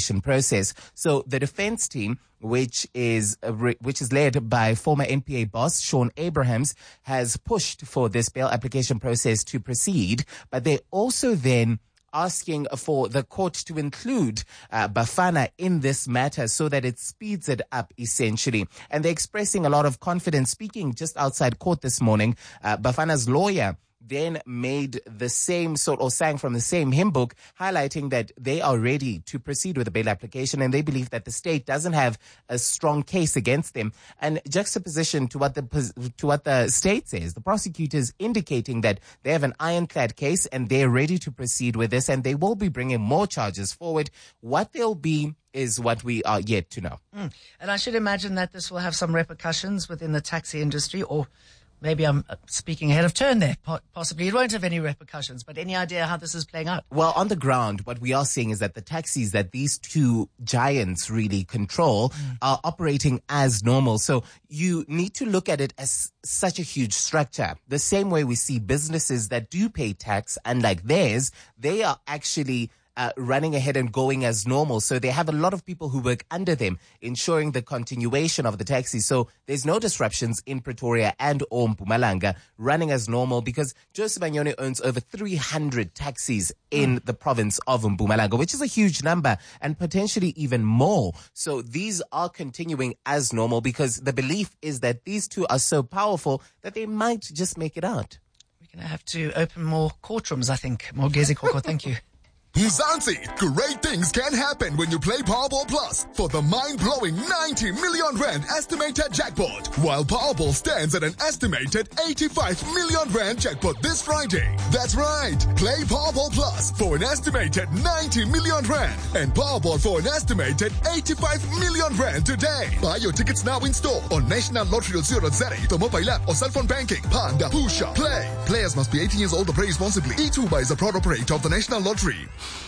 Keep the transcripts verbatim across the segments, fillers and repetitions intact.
application process. So the defense team, which is uh, re- which is led by former N P A boss Shaun Abrahams, has pushed for this bail application process to proceed, but they also then asking for the court to include uh, Bafana in this matter so that it speeds it up, essentially. And they're expressing a lot of confidence. Speaking just outside court this morning, uh, Bafana's lawyer then made the same sort, or sang from the same hymn book, highlighting that they are ready to proceed with the bail application and they believe that the state doesn't have a strong case against them. And juxtaposition to what the to what the state says, the prosecutors indicating that they have an ironclad case and they're ready to proceed with this and they will be bringing more charges forward. What they'll be is what we are yet to know. Mm. And I should imagine that this will have some repercussions within the taxi industry, or maybe I'm speaking ahead of turn there. Possibly it won't have any repercussions, but any idea how this is playing out? Well, on the ground, what we are seeing is that the taxis that these two giants really control mm. are operating as normal. So you need to look at it as such a huge structure. The same way we see businesses that do pay tax, unlike theirs, they are actually Uh, running ahead and going as normal. So they have a lot of people who work under them, ensuring the continuation of the taxi. So there's no disruptions in Pretoria and or Mpumalanga, running as normal, because Joseph Anyone owns over three hundred taxis in mm. the province of Mpumalanga, which is a huge number and potentially even more. So these are continuing as normal because the belief is that these two are so powerful that they might just make it out. We're going to have to open more courtrooms, I think. More Gezi Koko, thank you. Mzansi, great things can happen when you play Powerball Plus for the mind-blowing ninety million rand estimated jackpot, while Powerball stands at an estimated eighty-five million rand jackpot this Friday. That's right, play Powerball Plus for an estimated ninety million rand and Powerball for an estimated eighty-five million rand today. Buy your tickets now in store on national lottery dot co dot za, the mobile app or cell phone banking. Panda, Pusha, play. Players must be eighteen years old or play responsibly. eTuba is a proud operator of the National Lottery.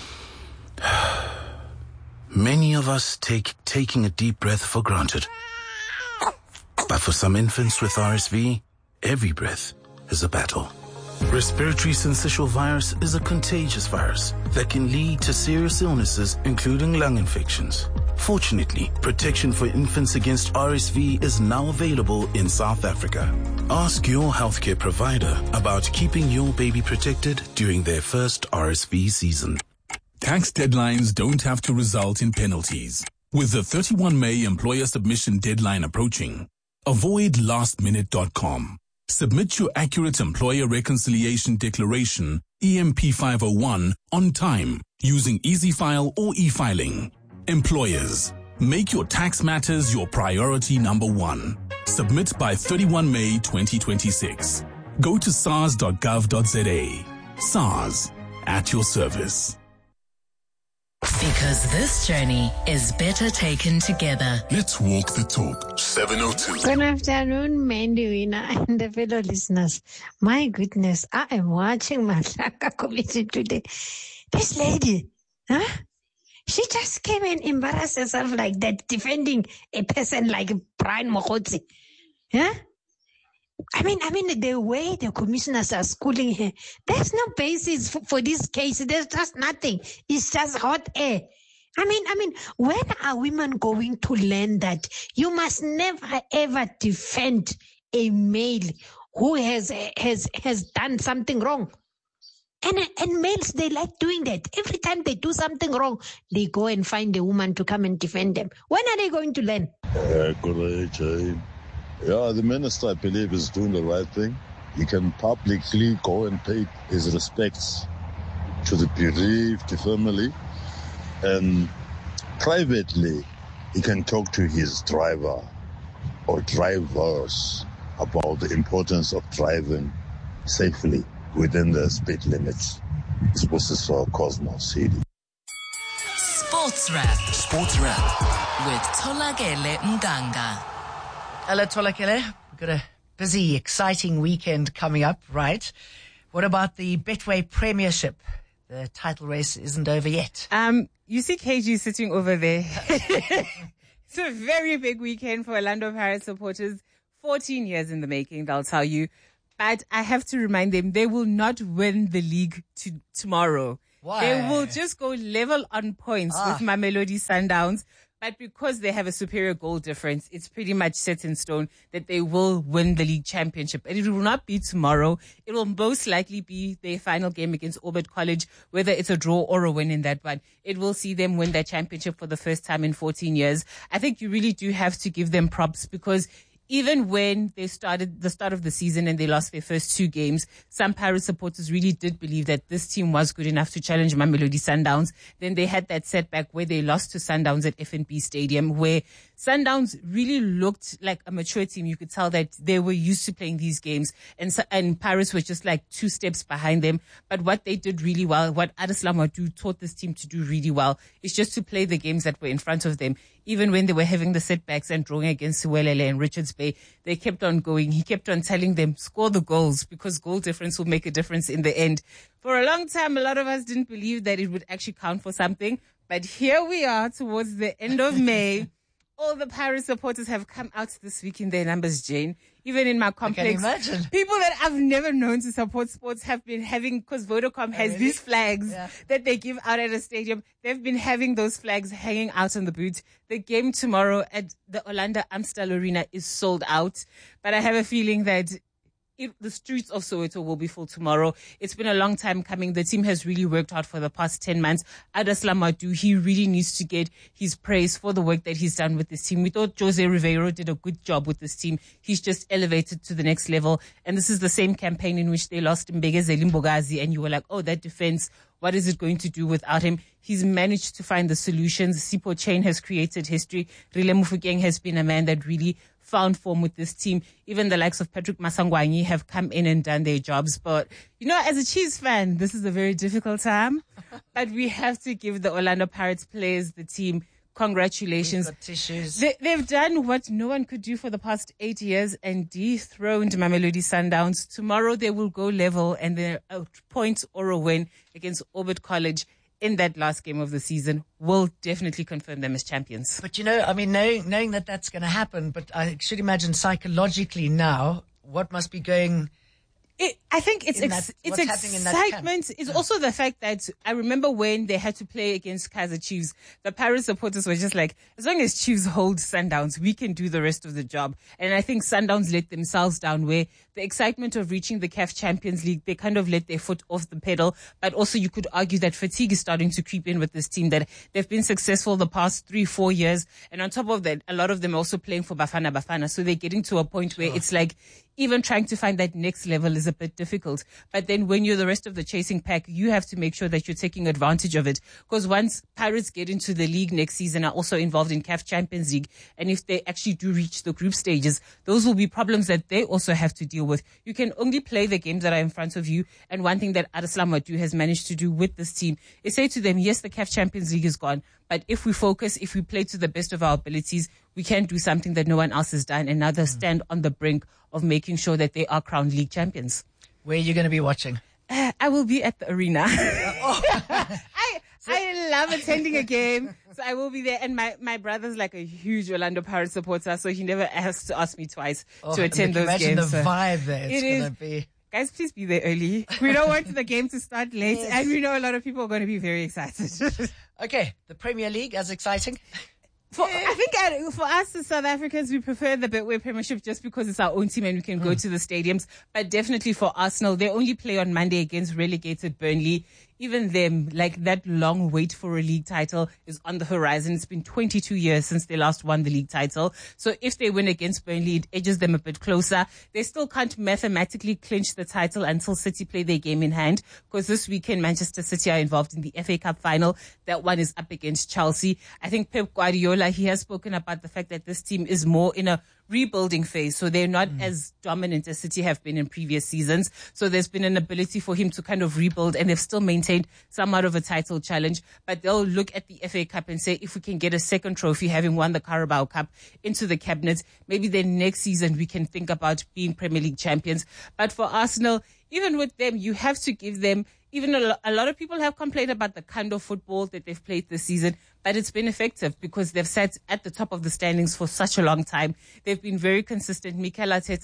Many of us take taking a deep breath for granted. But for some infants with R S V, every breath is a battle. Respiratory syncytial virus is a contagious virus that can lead to serious illnesses, including lung infections. Fortunately, protection for infants against R S V is now available in South Africa. Ask your healthcare provider about keeping your baby protected during their first R S V season. Tax deadlines don't have to result in penalties. With the thirty-first of May employer submission deadline approaching, avoid last minute dot com. Submit your accurate employer reconciliation declaration, E M P five oh one, on time using EasyFile or e-filing. Employers, make your tax matters your priority number one. Submit by thirty-first of May twenty twenty-six. Go to sars dot gov dot za. SARS, at your service. Because this journey is better taken together. Let's walk the talk. seven oh two. Good afternoon, Mandy Winner and the fellow listeners. My goodness, I am watching Mahlaka Committee today. This lady, huh? She just came and embarrassed herself like that, defending a person like Brian Mogotsi. Yeah? I mean, I mean, the way the commissioners are schooling her, there's no basis for, for this case. There's just nothing. It's just hot air. I mean, I mean, when are women going to learn that you must never ever defend a male who has has has done something wrong? And and males, they like doing that. Every time they do something wrong, they go and find a woman to come and defend them. When are they going to learn? Uh, good day, Yeah, the minister, I believe, is doing the right thing. He can publicly go and pay his respects to the bereaved family. And privately, he can talk to his driver or drivers about the importance of driving safely within the speed limits. This is for Cosmos City. Sports Wrap. Sports Wrap. With Tolakele Mganga. Hello, Tolakele. We've got a busy, exciting weekend coming up, right? What about the Betway Premiership? The title race isn't over yet. Um, you see K G sitting over there. It's a very big weekend for Orlando Pirates supporters. fourteen years in the making, they'll tell you. But I have to remind them, they will not win the league to tomorrow. Why? They will just go level on points Ah. with Mamelodi Sundowns. But because they have a superior goal difference, it's pretty much set in stone that they will win the league championship. And it will not be tomorrow. It will most likely be their final game against Orbit College, whether it's a draw or a win in that one. It will see them win that championship for the first time in fourteen years. I think you really do have to give them props, because even when they started the start of the season and they lost their first two games, some Pirates supporters really did believe that this team was good enough to challenge Mamelodi Sundowns. Then they had that setback where they lost to Sundowns at F N B Stadium, where Sundowns really looked like a mature team. You could tell that they were used to playing these games, and and Pirates were just like two steps behind them. But what they did really well, what Adeslam Wadu taught this team to do really well, is just to play the games that were in front of them. Even when they were having the setbacks and drawing against Suwelele and Richards Bay, they kept on going. He kept on telling them, score the goals, because goal difference will make a difference in the end. For a long time, a lot of us didn't believe that it would actually count for something. But here we are towards the end of May. All the Pirates supporters have come out this week in their numbers, Jane. Even in my complex, I can imagine. People that I've never known to support sports have been having, because Vodacom has really? these flags Yeah. that they give out at a stadium. They've been having those flags hanging out on the boot. The game tomorrow at the Orlando Amstel Arena is sold out, but I have a feeling that It, the streets of Soweto will be full tomorrow. It's been a long time coming. The team has really worked hard for the past ten months. Adeslam Wadu, he really needs to get his praise for the work that he's done with this team. We thought Jose Ribeiro did a good job with this team. He's just elevated to the next level. And this is the same campaign in which they lost Mbegezeli Mbogazi, and you were like, oh, that defense, what is it going to do without him? He's managed to find the solutions. Sipho Chain has created history. Rile Mufokeng has been a man that really found form with this team. Even the likes of Patrick Masangwanyi have come in and done their jobs. But, you know, as a Chiefs fan, this is a very difficult time. But we have to give the Orlando Pirates players, the team, congratulations. We've got tissues. They, they've done what no one could do for the past eight years and dethroned Mamelodi Sundowns. Tomorrow they will go level, and they're a point or a win against Orbit College in that last game of the season will definitely confirm them as champions. But, you know, I mean, knowing, knowing that that's going to happen, but I should imagine psychologically now, what must be going... It, I think it's in ex- that- it's what's happening in that excitement. camp. It's Yeah. also the fact that I remember when they had to play against Kaizer Chiefs, the Pirates supporters were just like, as long as Chiefs hold Sundowns, we can do the rest of the job. And I think Sundowns let themselves down, where the excitement of reaching the C A F Champions League, they kind of let their foot off the pedal. But also you could argue that fatigue is starting to creep in with this team, that they've been successful the past three, four years. And on top of that, a lot of them are also playing for Bafana Bafana. So they're getting to a point where it's like, even trying to find that next level is a bit difficult. But then when you're the rest of the chasing pack, you have to make sure that you're taking advantage of it. Because once Pirates get into the league next season, are also involved in C A F Champions League, and if they actually do reach the group stages, those will be problems that they also have to deal with. You can only play the games that are in front of you. And one thing that Adeslam Wadu has managed to do with this team is say to them, yes, the C A F Champions League is gone, but if we focus, if we play to the best of our abilities, we can do something that no one else has done. And now they stand on the brink of making sure that they are crowned league champions. Where are you going to be watching? Uh, I will be at the arena. I I love attending a game, so I will be there. And my, my brother's like a huge Orlando Pirates supporter, so he never has to ask me twice Oh, to attend look, those imagine games. the so vibe there. It's it is- going to be... Guys, please be there early. We don't want the game to start late, and we know a lot of people are going to be very excited. Okay, the Premier League, as exciting. For, I think uh, for us as South Africans, we prefer the Betway Premiership just because it's our own team and we can go to the stadiums. But definitely for Arsenal, they only play on Monday against relegated Burnley. Even them, like that long wait for a league title is on the horizon. It's been twenty-two years since they last won the league title. So if they win against Burnley, it edges them a bit closer. They still can't mathematically clinch the title until City play their game in hand, because this weekend Manchester City are involved in the F A Cup final. That one is up against Chelsea. I think Pep Guardiola, he has spoken about the fact that this team is more in a rebuilding phase, so they're not mm. as dominant as City have been in previous seasons. So there's been an ability for him to kind of rebuild, and they've still maintained somewhat of a title challenge. But they'll look at the F A Cup and say, if we can get a second trophy, having won the Carabao Cup, into the cabinet, maybe then next season we can think about being Premier League champions. But for Arsenal, even with them, you have to give them, even a, lo- a lot of people have complained about the kind of football that they've played this season, but it's been effective because they've sat at the top of the standings for such a long time. They've been very consistent. Mikel Arteta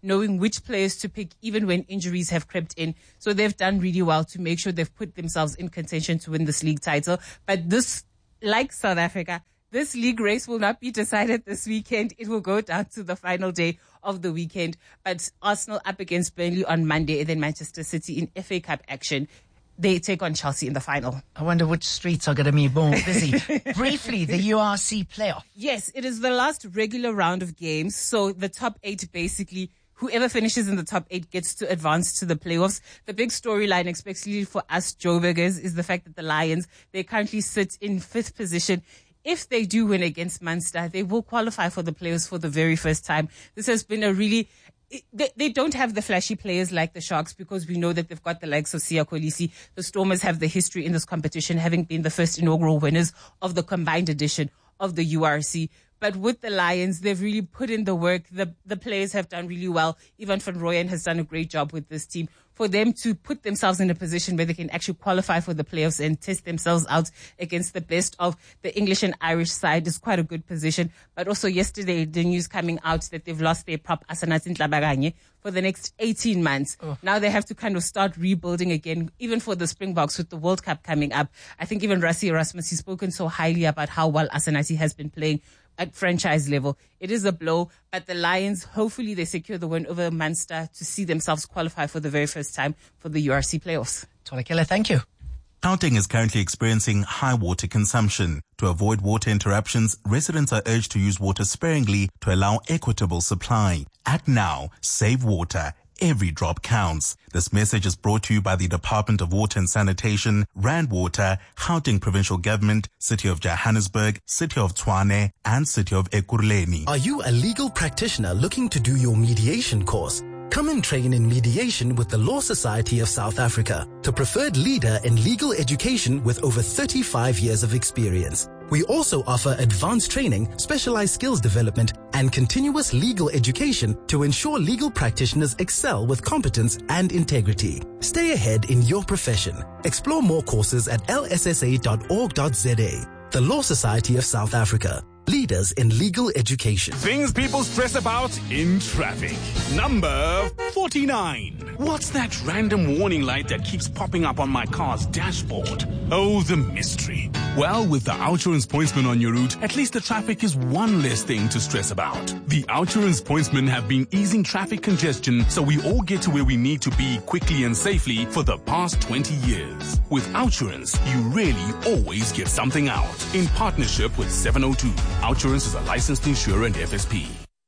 knowing which players to pick even when injuries have crept in. So they've done really well to make sure they've put themselves in contention to win this league title. But this, like South Africa, this league race will not be decided this weekend. It will go down to the final day of the weekend. But Arsenal up against Burnley on Monday, and then Manchester City in F A Cup action. They take on Chelsea in the final. I wonder which streets are going to be more busy. Briefly, the U R C playoff. Yes, it is the last regular round of games. So the top eight, basically, whoever finishes in the top eight gets to advance to the playoffs. The big storyline, especially for us Joburgers, is the fact that the Lions, they currently sit in fifth position. If they do win against Munster, they will qualify for the playoffs for the very first time. This has been a really... They, they don't have the flashy players like the Sharks, because we know that they've got the likes of Siya Kolisi. The Stormers have the history in this competition, having been the first inaugural winners of the combined edition of the U R C. But with the Lions, they've really put in the work. The the players have done really well. Ivan van Rooyen has done a great job with this team. For them to put themselves in a position where they can actually qualify for the playoffs and test themselves out against the best of the English and Irish side is quite a good position. But also yesterday, the news coming out that they've lost their prop Asanath Ntlabakanye for the next eighteen months. Oh. Now they have to kind of start rebuilding again, even for the Springboks with the World Cup coming up. I think even Rassie Erasmus, he's spoken so highly about how well Asanath has been playing at franchise level. It is a blow, but the Lions, hopefully they secure the win over Munster to see themselves qualify for the very first time for the U R C playoffs. Tolakela, thank you. Gauteng is currently experiencing high water consumption. To avoid water interruptions, residents are urged to use water sparingly to allow equitable supply. Act now. Save water. Every drop counts. This message is brought to you by the Department of Water and Sanitation, Rand Water, Gauteng Provincial Government, City of Johannesburg, City of Tshwane, and City of Ekurhuleni. Are you a legal practitioner looking to do your mediation course? Come and train in mediation with the Law Society of South Africa, the preferred leader in legal education with over thirty-five years of experience. We also offer advanced training, specialized skills development, and continuous legal education to ensure legal practitioners excel with competence and integrity. Stay ahead in your profession. Explore more courses at l s s a dot org dot z a. The Law Society of South Africa. Leaders in legal education. Things people stress about in traffic. Number forty-nine. What's that random warning light that keeps popping up on my car's dashboard? Oh, the mystery. Well, with the Outsurance Pointsman on your route, at least the traffic is one less thing to stress about. The Outsurance Pointsmen have been easing traffic congestion so we all get to where we need to be quickly and safely for the past twenty years. With Outsurance, you really always get something out. In partnership with seven oh two. Outsurance is a licensed insurer and F S P.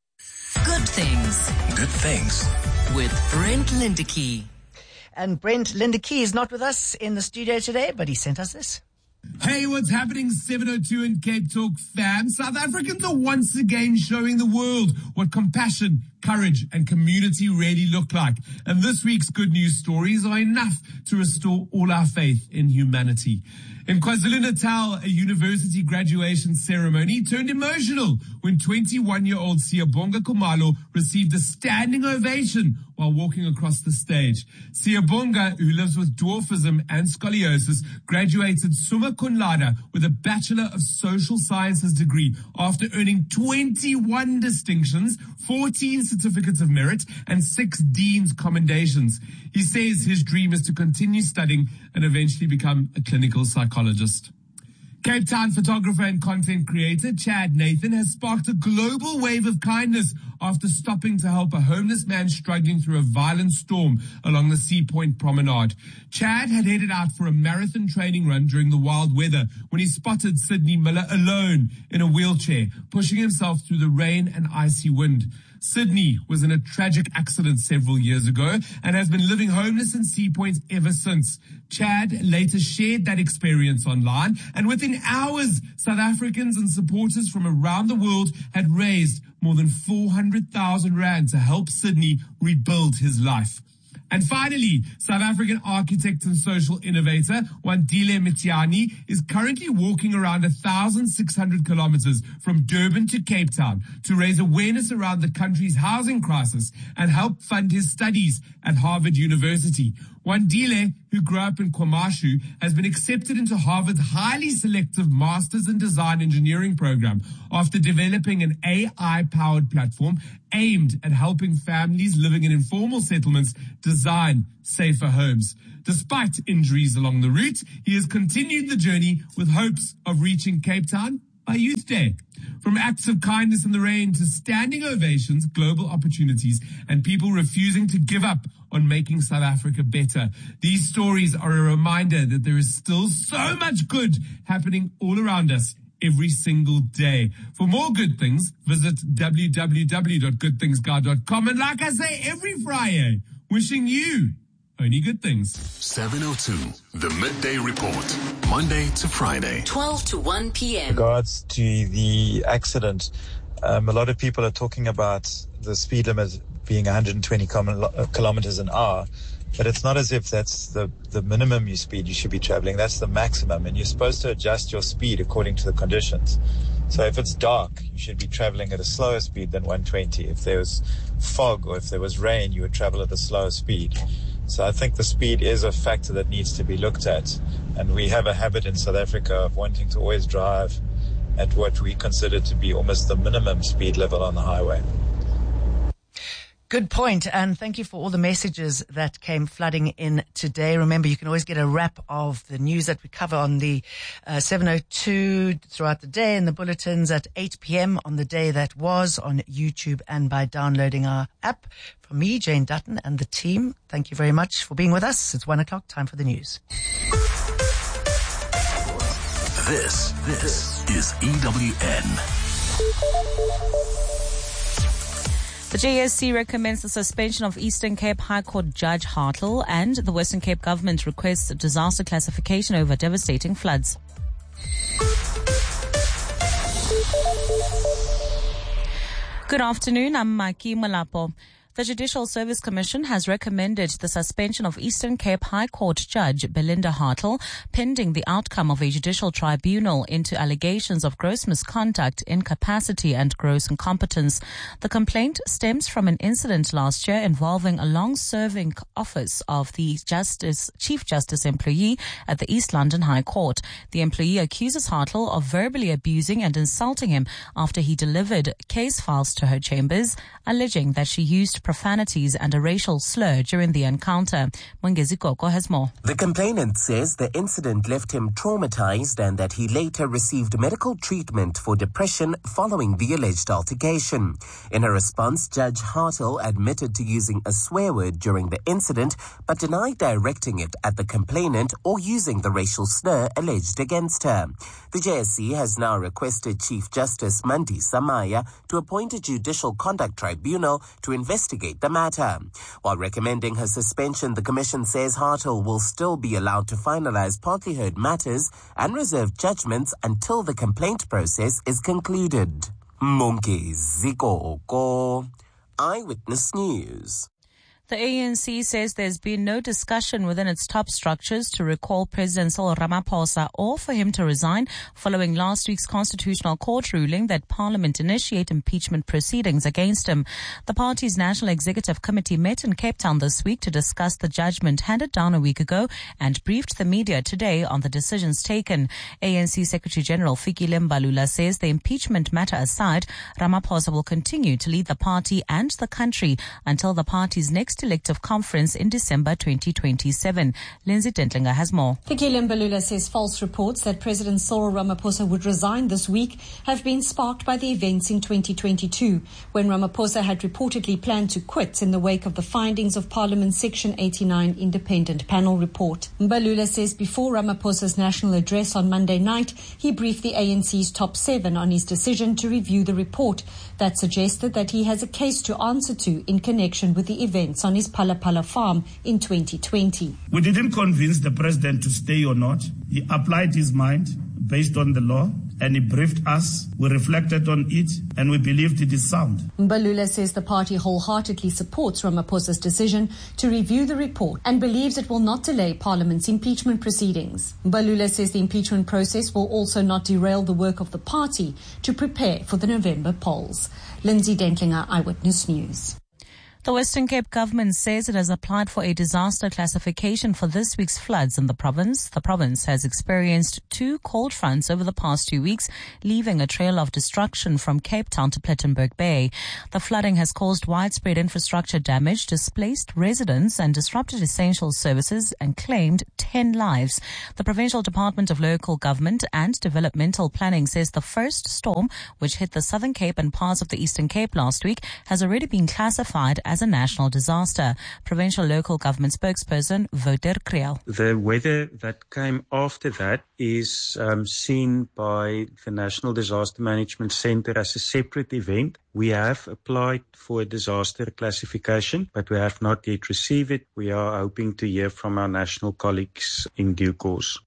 Good things. Good things. With Brent Lindekey. And Brent Lindekey is not with us in the studio today, but he sent us this. Hey, what's happening, seven oh two and Cape Talk fam? South Africans are once again showing the world what compassion, courage, and community really look like. And this week's good news stories are enough to restore all our faith in humanity. In KwaZulu-Natal, a university graduation ceremony turned emotional when twenty-one-year-old Siyabonga Khumalo received a standing ovation while walking across the stage. Siyabonga, who lives with dwarfism and scoliosis, graduated summa cum laude with a Bachelor of Social Sciences degree after earning twenty-one distinctions, fourteen certificates of merit, and six dean's commendations. He says his dream is to continue studying and eventually become a clinical psychologist. Cape Town photographer and content creator Chad Nathan has sparked a global wave of kindness after stopping to help a homeless man struggling through a violent storm along the Sea Point Promenade. Chad had headed out for a marathon training run during the wild weather when he spotted Sydney Miller alone in a wheelchair, pushing himself through the rain and icy wind. Sydney was in a tragic accident several years ago and has been living homeless in Sea Point ever since. Chad later shared that experience online, and within hours, South Africans and supporters from around the world had raised more than four hundred thousand rand to help Sydney rebuild his life. And finally, South African architect and social innovator Wandile Mitiani is currently walking around one thousand six hundred kilometers from Durban to Cape Town to raise awareness around the country's housing crisis and help fund his studies at Harvard University. Wandile, who who grew up in KwaMashu, has been accepted into Harvard's highly selective Masters in Design Engineering program after developing an A I-powered platform aimed at helping families living in informal settlements design safer homes. Despite injuries along the route, he has continued the journey with hopes of reaching Cape Town by Youth Day. From acts of kindness in the rain to standing ovations, global opportunities, and people refusing to give up on making South Africa better. These stories are a reminder that there is still so much good happening all around us every single day. For more good things, visit w w w dot good things guide dot com. And like I say every Friday, wishing you only good things. seven oh two, the Midday Report, Monday to Friday. twelve to one p.m. In regards to the accident, um, a lot of people are talking about the speed limit being one hundred twenty kilometers an hour, but it's not as if that's the, the minimum you speed you should be traveling. That's the maximum, and you're supposed to adjust your speed according to the conditions. So if it's dark, you should be traveling at a slower speed than one hundred twenty. If there was fog or if there was rain, you would travel at a slower speed. So I think the speed is a factor that needs to be looked at. And we have a habit in South Africa of wanting to always drive at what we consider to be almost the minimum speed level on the highway. Good point, and thank you for all the messages that came flooding in today. Remember, you can always get a wrap of the news that we cover on the uh, seven oh two throughout the day, and the bulletins at eight p.m. on the day that was on YouTube and by downloading our app. From me, Jane Dutton, and the team, thank you very much for being with us. It's one o'clock, time for the news. This, this is E W N. The J S C recommends the suspension of Eastern Cape High Court Judge Hartl, and the Western Cape government requests disaster classification over devastating floods. Good afternoon, I'm Maki Malapo. The Judicial Service Commission has recommended the suspension of Eastern Cape High Court Judge Belinda Hartl pending the outcome of a judicial tribunal into allegations of gross misconduct, incapacity and gross incompetence. The complaint stems from an incident last year involving a long-serving office of the Justice Chief Justice employee at the East London High Court. The employee accuses Hartl of verbally abusing and insulting him after he delivered case files to her chambers, alleging that she used profanities and a racial slur during the encounter. Mungezi Koko has more. The complainant says the incident left him traumatized and that he later received medical treatment for depression following the alleged altercation. In a response, Judge Hartl admitted to using a swear word during the incident, but denied directing it at the complainant or using the racial slur alleged against her. The J S C has now requested Chief Justice Mandisa Maya to appoint a judicial conduct tribunal to investigate the matter. While recommending her suspension, the Commission says Hartl will still be allowed to finalize partly heard matters and reserve judgments until the complaint process is concluded. Mungezi Koko, Eyewitness News. The A N C says there's been no discussion within its top structures to recall President Cyril Ramaphosa or for him to resign following last week's Constitutional Court ruling that Parliament initiate impeachment proceedings against him. The party's National Executive Committee met in Cape Town this week to discuss the judgment handed down a week ago and briefed the media today on the decisions taken. A N C Secretary General Fikile Mbalula says the impeachment matter aside, Ramaphosa will continue to lead the party and the country until the party's next elective conference in December twenty twenty-seven. Lindsay Dentlinger has more. Fikile Mbalula says false reports that President Cyril Ramaphosa would resign this week have been sparked by the events in twenty twenty-two, when Ramaphosa had reportedly planned to quit in the wake of the findings of Parliament's Section eighty-nine independent panel report. Mbalula says before Ramaphosa's national address on Monday night, he briefed the A N C's top seven on his decision to review the report that suggested that he has a case to answer to in connection with the events on his Palapala farm in twenty twenty. We didn't convince the president to stay or not. He applied his mind based on the law and he briefed us. We reflected on it and we believed it is sound. Mbalula says the party wholeheartedly supports Ramaphosa's decision to review the report and believes it will not delay Parliament's impeachment proceedings. Mbalula says the impeachment process will also not derail the work of the party to prepare for the November polls. Lindsay Dentlinger, Eyewitness News. The Western Cape government says it has applied for a disaster classification for this week's floods in the province. The province has experienced two cold fronts over the past two weeks, leaving a trail of destruction from Cape Town to Plettenberg Bay. The flooding has caused widespread infrastructure damage, displaced residents, and disrupted essential services and claimed ten lives. The Provincial Department of Local Government and Developmental Planning says the first storm, which hit the Southern Cape and parts of the Eastern Cape last week, has already been classified as a national disaster. Provincial Local Government spokesperson Wouter Kriel. The weather that came after that is um, seen by the National Disaster Management Centre as a separate event. We have applied for a disaster classification, but we have not yet received it. We are hoping to hear from our national colleagues in due course.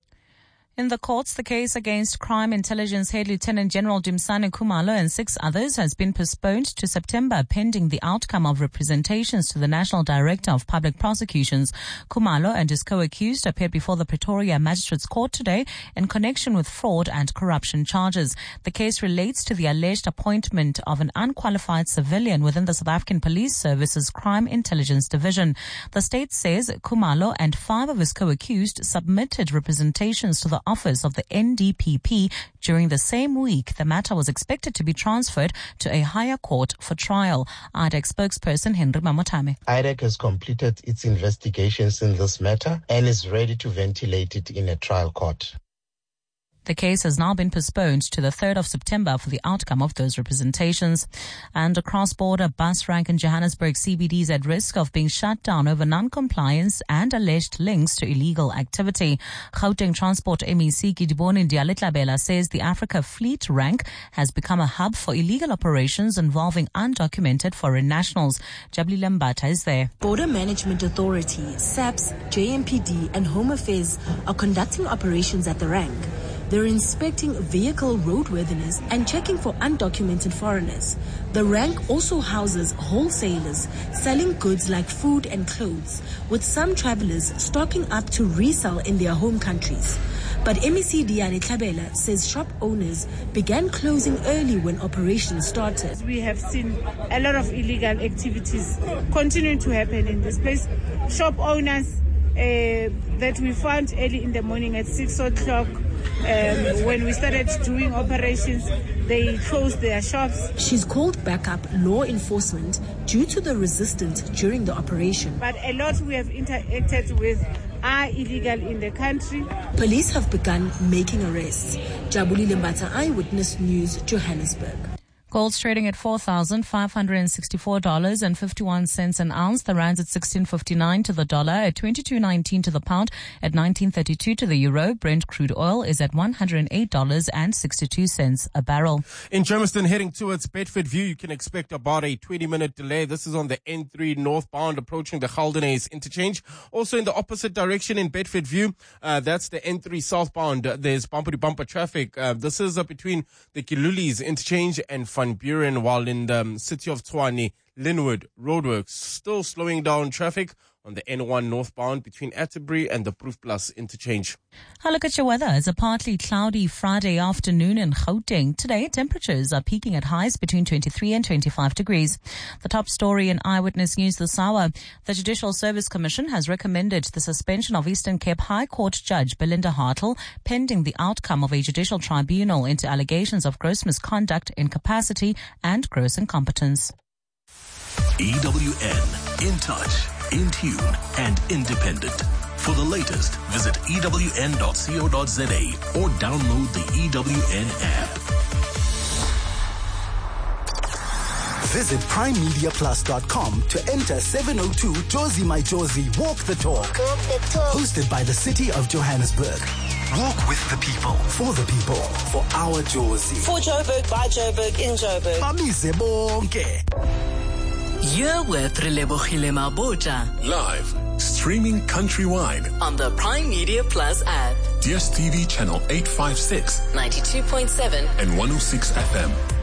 In the courts, the case against Crime Intelligence Head Lieutenant General Dimsane Khumalo and six others has been postponed to September pending the outcome of representations to the National Director of Public Prosecutions. Khumalo and his co-accused appeared before the Pretoria Magistrates Court today in connection with fraud and corruption charges. The case relates to the alleged appointment of an unqualified civilian within the South African Police Service's Crime Intelligence Division. The state says Khumalo and five of his co-accused submitted representations to the office of the N D P P during the same week. The matter was expected to be transferred to a higher court for trial. I D E C spokesperson Henry Mamotame. I D E C has completed its investigations in this matter and is ready to ventilate it in a trial court. The case has now been postponed to the third of September for the outcome of those representations. And a cross-border bus rank in Johannesburg C B D is at risk of being shut down over non-compliance and alleged links to illegal activity. Gauteng Transport M E C Kidiboni Dialetlabela says the Africa Fleet rank has become a hub for illegal operations involving undocumented foreign nationals. Jabli Lambata is there. Border Management Authority, S A P S, J M P D and Home Affairs are conducting operations at the rank. They're inspecting vehicle roadworthiness and checking for undocumented foreigners. The rank also houses wholesalers selling goods like food and clothes, with some travelers stocking up to resell in their home countries. But M E C Dialetlabela says shop owners began closing early when operations started. We have seen a lot of illegal activities continuing to happen in this place. Shop owners uh, that we found early in the morning at six o'clock. Um, when we started doing operations, they closed their shops. She's called backup law enforcement due to the resistance during the operation. But a lot we have interacted with are illegal in the country. Police have begun making arrests. Jabuli Lembata, Eyewitness News, Johannesburg. Gold's trading at four thousand five hundred sixty-four dollars and fifty-one cents an ounce. The rand's at sixteen fifty-nine to the dollar, at twenty-two nineteen to the pound, at nineteen thirty-two to the euro. Brent crude oil is at one hundred eight dollars and sixty-two cents a barrel. In Germiston, heading towards Bedford View, you can expect about a twenty-minute delay. This is on the N three northbound approaching the Galdenays interchange. Also in the opposite direction in Bedford View, uh, that's the N three southbound. Uh, there's bumper-to-bumper traffic. Uh, this is uh, between the Kilulis interchange and Van Buren, while in the um, city of Tshwane, Linwood roadworks still slowing down traffic on the N one northbound between Atterbury and the Proof Plus interchange. Have a look at your weather. It's a partly cloudy Friday afternoon in Gauteng. Today, temperatures are peaking at highs between twenty-three and twenty-five degrees. The top story in Eyewitness News this hour. The Judicial Service Commission has recommended the suspension of Eastern Cape High Court Judge Belinda Hartl pending the outcome of a judicial tribunal into allegations of gross misconduct, incapacity and gross incompetence. E W N, in touch, in tune and independent. For the latest, visit E W N dot co dot za or download the E W N app. Visit prime media plus dot com to enter seven oh two Jozi My Jozi Walk the Talk. Walk the Talk. Hosted by the City of Johannesburg. Walk with the people, for the people, for our Jozi. For Joburg, by Joburg, in Joburg. Bamise bonke. You're with Relebogile Mabota. Live, streaming countrywide. On the Prime Media Plus app. D S T V channel eight fifty-six. ninety-two point seven. And one oh six F M.